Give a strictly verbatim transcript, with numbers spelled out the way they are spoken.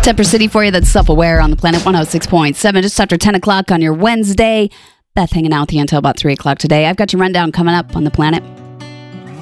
Temper City for you, that's Self-Aware on the Planet one oh six point seven, just after ten o'clock on your Wednesday. Beth hanging out with you until about three o'clock today. I've got your rundown coming up on the Planet.